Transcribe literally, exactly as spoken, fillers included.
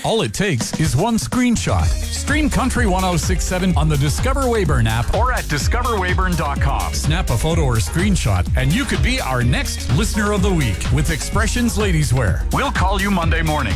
All it takes is one screenshot. Stream Country ten sixty-seven on the Discover Weyburn app or at discover weyburn dot com. Snap a photo or screenshot and you could be our next Listener of the Week with Expressions Ladies Wear. We'll call you Monday morning.